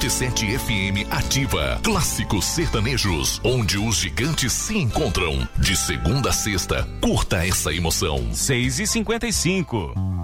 97 FM Ativa. Clássicos sertanejos, onde os gigantes se encontram. De segunda a sexta, curta essa emoção. 6h55.